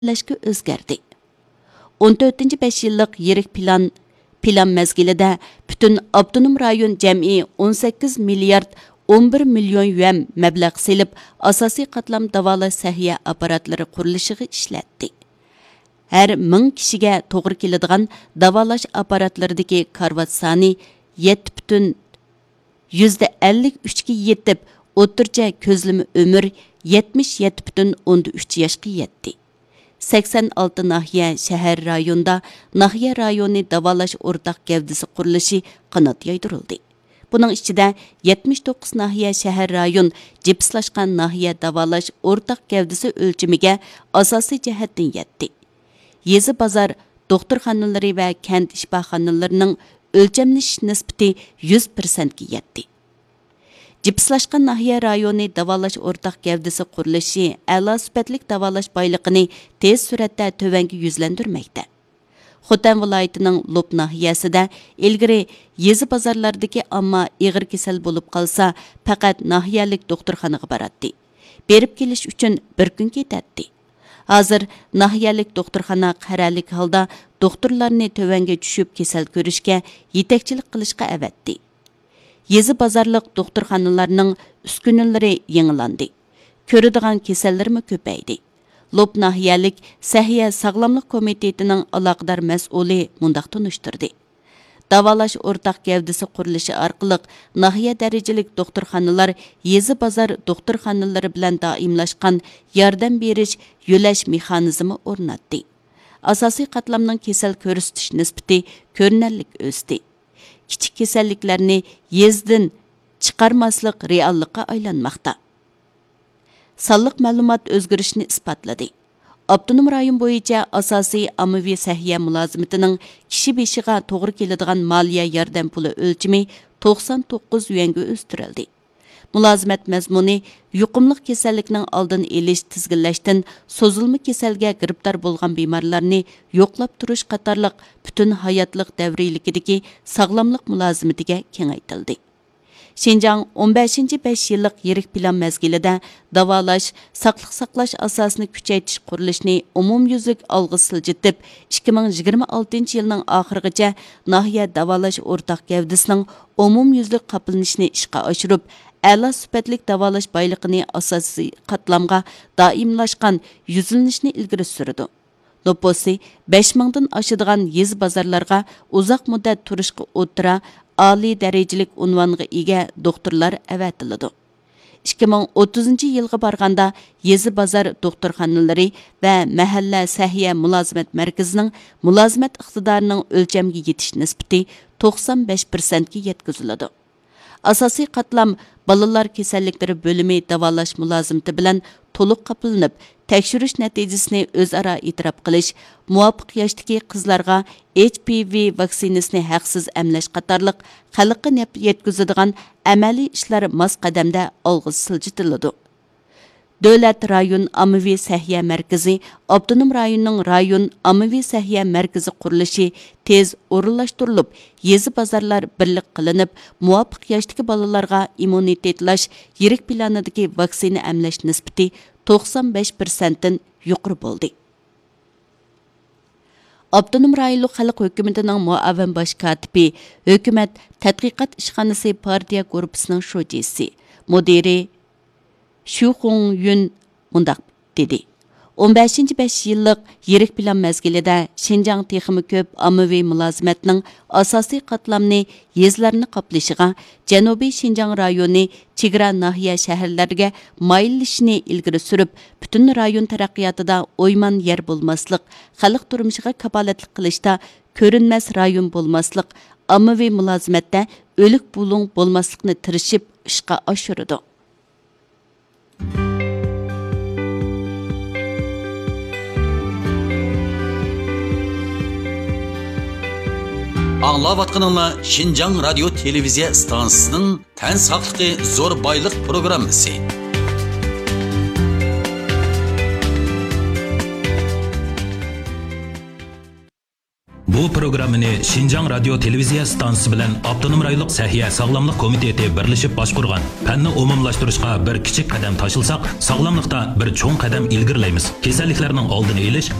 lashga o'zgardi. 14-5 yillik yirik plan mezgilida butun avtonom rayon jami 18 milliard 11 million yuan mablag' selib asosiy qatlam davolash sahiya apparatlari qurilishiga ishlatdi. Her 1000 kishiga to'g'ri keladigan davolash apparatlaridagi karvat soni 7,53 ga yetib, o'rtacha ko'zlama umr 77,3 yoshga yetdi. 86 nahiye şehir rayonda nahiye rayoni davolash o'rtaq gavdisi qurilishi qanot yaydirildi. Bunun içinde 79 nahiye şehir rayon cipslashgan nahiye davolash o'rtaq gavdisi o'lchimiga asosiy jihatdan yetdi. Yezi bazar doktorxonalari va kent ishbaxonalarining o'lchamlash nisbati 100% ga yetdi. Cipslashgan nahiye rayoni davolash o'rtaq gavdisi qurilishi a'lo sifatlik davolash boyligini tez suratda tövanga yuzlandirmoqda. Xotan viloyatining Lop nahiyasida ilgari yezi bozorlardagi amma ig'ir kasal bo'lib qolsa, faqat nahiyalik doktorxonaga boradi. Berib kelish uchun bir kun ketadi. Hozir nahiyalik doktorxona qaralik holda doktorlarni tövanga tushib kasal ko'rishga yetakchilik qilishga avatdi. Yezi bozorliq doktorxonalarning uskunalari yangilandi. Ko'radigan kasallarmi ko'paydi. Lop nahiyalik Sahiya Sağlamlık Komitetining aloqador mas'uli mundaq tunishtirdi. Davolash o'rtaq gavdisi qurilishi orqali nahiya darajalik doktorxonalar yezi bozor doktorxonalari bilan doimlashgan yordam berish yo'lash mexanizmi o'rnatdi. Asosiy qatlamning kasal ko'rsatish nisbati ko'rinarli o'sdi. Kichik kasalliklarni yezdan chiqarmaslik reallikqa aylanmoqda. Sonliq ma'lumot o'zgarishini isbotladi. Avtonom rayon bo'yicha asosiy ommaviy sahiya mulozimatining kishi beshiga to'g'ri keladigan moliya yordam puli o'lchimi 99 yuanga o'stirildi. Mulozimat mazmuni yuqumli kasallikning oldini olish, tizginlashdan so'zilma kasalga giribdor bo'lgan bemorlarni yo'qlab turish qatorliq butun hayotlik davriylikidagi sog'lomlik mulozimatiga kengaytirildi. Şinjan 15-5 yillik yirik plan mezgilida davolash, saqliq saqlash asosini kuchaytirish qurilishini umumyuzlik olg'a siljitib, 2026 yilning oxirigacha nahiya davolash o'rtaq gavdisining umumyuzlik qoplanishini ishga oshirib, a'lo sifatlik davolash boyligini asosiy qatlamga doimlashgan yuzlanishni ilgari surdi. Loposi 5000 dan oshadigan yez bozorlarga uzoq muddat turishga o'tira oliy darajalik unvonga ega doktorlar avatiladi. 2030 yilga borganda yezi bozor doktorxonalari va mahalla sahiya mulozimat markazining mulozimat iqtidorining o'lchamga yetish nisbati 95% ga yetkaziladi. Asosiy qatlam bolalar kasalliklari bo'limi davolash mulozimati bilan to'liq qoplanib, tekshirish natijasini o'zaro e'tirof qilish, muvofiq yoshdagi qizlarga HPV vaksinasini haqsiz emlash qatorliq xalqqa naf yetkazadigan amaliy ishlar mos qadamda olg'a siljitiladi. Davlat rayon ommaviy sahiya markazi, avtonom rayonning rayon ommaviy sahiya markazi qurilishi tez o'rinlashtirilib, yezi bozorlar birlik qilinib, muvofiq yoshdagi bolalarga immunitetlash yirik planidagi vaksina emlash nisbati 95% dan yuqori bo'ldi. Avtonom rayonlik xalq hukumatining muavin bosh katibi, hukumat tadqiqot ishxonasi partiya guruhining sho'jisi, mudiri Shu Xong Yun mundaq dedi. 15-5 yillik yirik plan mezgilida Şinjan texmi ko'p ommaviy mulozimatning asosiy qatlamni yezlarni qoplashiga, Janubiy Şinjan rayoni chegara nahiya shaharlarga mayillishni ilgari surib, butun rayon taraqqiyotida o'yman yer bo'lmaslik, xalq turmushiga kapolatlik qilishda ko'rinmas rayon bo'lmaslik, ommaviy mulozimatda o'lik bulung bo'lmaslikni tirishib ishga oshirdi. Аңлаватқаныңла Şinjan радио телевизия станциясының тән сақлықы зор байлық программасы. Bu programmani Şinjan Radio Televiziya stansiyasi bilan Avtonom rayonluq Sahiya Sog'lomlik komiteti birlashib boshqargan. Fanni umumlashtirishga bir kichik qadam tashilsak, sog'lomlikda bir cho'ng qadam ilgirlaymiz. Kasalliklarning oldini olish